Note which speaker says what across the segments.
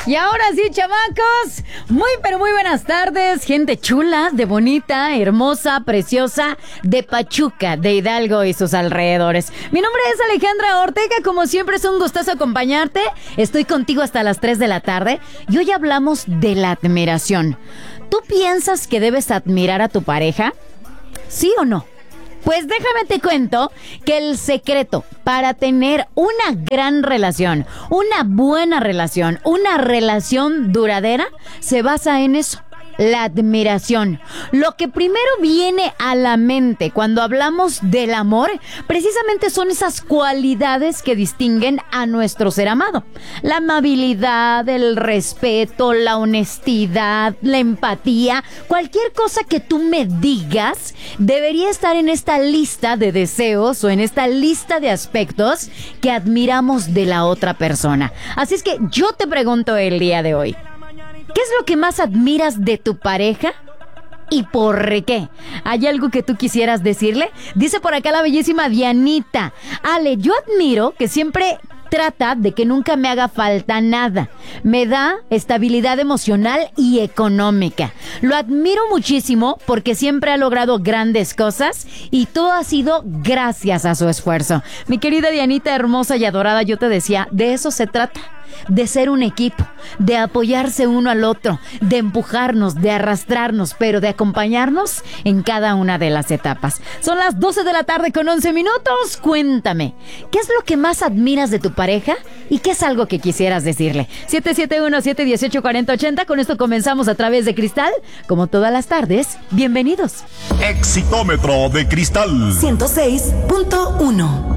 Speaker 1: Y ahora sí, chamacos, muy pero muy buenas tardes, gente chula, de bonita, hermosa, preciosa, de Pachuca, de Hidalgo y sus alrededores. Mi nombre es Alejandra Ortega, como siempre es un gustazo acompañarte. Estoy contigo hasta las 3 de la tarde y hoy hablamos de la admiración. ¿Tú piensas que debes admirar a tu pareja? ¿Sí o no? Pues déjame te cuento que el secreto para tener una gran relación, una buena relación, una relación duradera, se basa en eso. La admiración. Lo que primero viene a la mente cuando hablamos del amor, precisamente son esas cualidades que distinguen a nuestro ser amado. La amabilidad, el respeto, la honestidad, la empatía, cualquier cosa que tú me digas debería estar en esta lista de deseos o en esta lista de aspectos que admiramos de la otra persona. Así es que yo te pregunto el día de hoy, ¿qué es lo que más admiras de tu pareja? ¿Y por qué? ¿Hay algo que tú quisieras decirle? Dice por acá la bellísima Dianita. Ale, yo admiro que siempre trata de que nunca me haga falta nada. Me da estabilidad emocional y económica. Lo admiro muchísimo porque siempre ha logrado grandes cosas y todo ha sido gracias a su esfuerzo. Mi querida Dianita hermosa y adorada, yo te decía, de eso se trata. De ser un equipo, de apoyarse uno al otro, de empujarnos, de arrastrarnos, pero de acompañarnos en cada una de las etapas. Son las 12 de la tarde con 11 minutos. Cuéntame, ¿qué es lo que más admiras de tu pareja? ¿Y qué es algo que quisieras decirle? 771-718-4080. Con esto comenzamos a través de Cristal. Como todas las tardes, bienvenidos.
Speaker 2: Exitómetro de Cristal
Speaker 3: 106.1.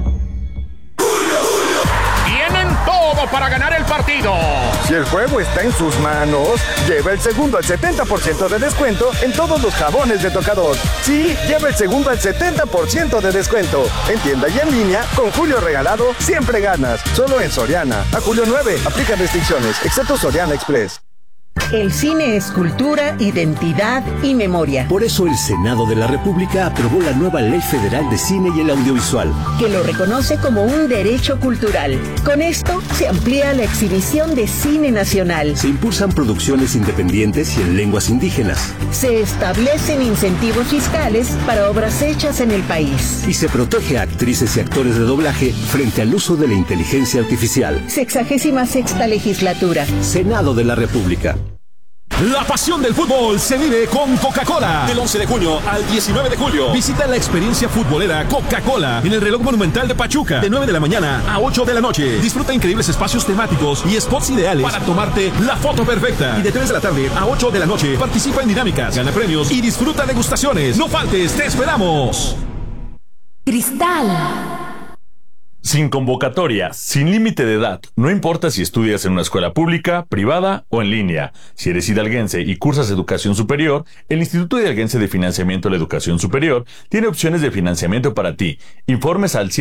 Speaker 4: Todo para ganar el partido.
Speaker 5: Si el juego está en sus manos, lleva el segundo al 70% de descuento en todos los jabones de tocador. Sí, lleva el segundo al 70% de descuento. En tienda y en línea, con Julio Regalado, siempre ganas. Solo en Soriana. A julio 9, aplican restricciones, excepto Soriana Express.
Speaker 3: El cine es cultura, identidad y memoria.
Speaker 6: Por eso el Senado de la República aprobó la nueva Ley Federal de Cine y el Audiovisual,
Speaker 3: que lo reconoce como un derecho cultural. Con esto se amplía la exhibición de cine nacional.
Speaker 6: Se impulsan producciones independientes y en lenguas indígenas.
Speaker 3: Se establecen incentivos fiscales para obras hechas en el país.
Speaker 6: Y se protege a actrices y actores de doblaje frente al uso de la inteligencia artificial.
Speaker 3: 66ª legislatura.
Speaker 6: Senado de la República.
Speaker 7: La pasión del fútbol se vive con Coca-Cola. Del 11 de junio al 19 de julio. Visita la experiencia futbolera Coca-Cola en el Reloj Monumental de Pachuca. De 9 de la mañana a 8 de la noche. Disfruta increíbles espacios temáticos y spots ideales para tomarte la foto perfecta. Y de 3 de la tarde a 8 de la noche participa en dinámicas, gana premios y disfruta degustaciones. No faltes, te esperamos.
Speaker 1: Cristal.
Speaker 8: Sin convocatoria, sin límite de edad, no importa si estudias en una escuela pública, privada o en línea. Si eres hidalguense y cursas educación superior, el Instituto Hidalguense de Financiamiento a la Educación Superior tiene opciones de financiamiento para ti. Informes al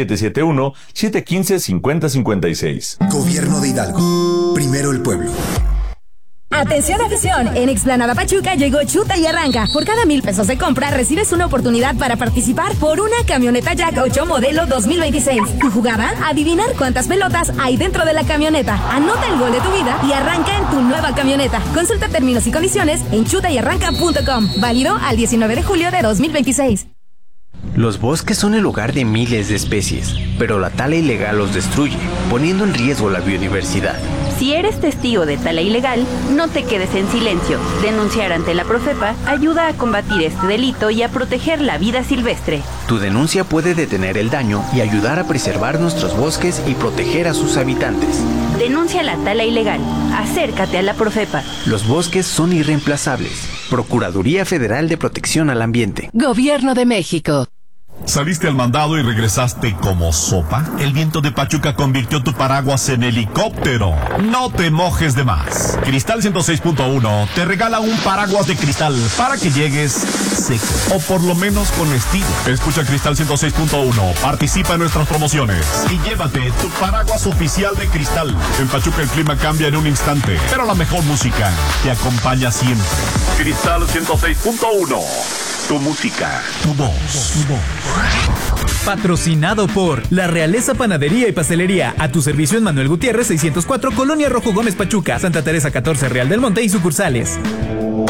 Speaker 8: 771-715-5056.
Speaker 9: Gobierno de Hidalgo. Primero el pueblo.
Speaker 10: Atención afición, en Explanada Pachuca llegó Chuta y Arranca. Por cada 1,000 pesos de compra recibes una oportunidad para participar por una camioneta Jack 8 modelo 2026. Tu jugada, adivinar cuántas pelotas hay dentro de la camioneta. Anota el gol de tu vida y arranca en tu nueva camioneta. Consulta términos y condiciones en chutayarranca.com. Válido al 19 de julio de 2026.
Speaker 11: Los bosques son el hogar de miles de especies, pero la tala ilegal los destruye, poniendo en riesgo la biodiversidad.
Speaker 12: Si eres testigo de tala ilegal, no te quedes en silencio. Denunciar ante la Profepa ayuda a combatir este delito y a proteger la vida silvestre.
Speaker 11: Tu denuncia puede detener el daño y ayudar a preservar nuestros bosques y proteger a sus habitantes.
Speaker 12: Denuncia la tala ilegal. Acércate a la Profepa.
Speaker 11: Los bosques son irreemplazables. Procuraduría Federal de Protección al Ambiente.
Speaker 1: Gobierno de México.
Speaker 2: ¿Saliste al mandado y regresaste como sopa? El viento de Pachuca convirtió tu paraguas en helicóptero. No te mojes de más. Cristal 106.1 te regala un paraguas de cristal para que llegues seco o por lo menos con estilo. Escucha Cristal 106.1, participa en nuestras promociones y llévate tu paraguas oficial de Cristal. En Pachuca el clima cambia en un instante, pero la mejor música te acompaña siempre. Cristal 106.1. Tu música, tu voz.
Speaker 13: Patrocinado por La Realeza Panadería y Pastelería. A tu servicio en Manuel Gutiérrez 604, Colonia Rojo Gómez Pachuca, Santa Teresa 14, Real del Monte y sucursales.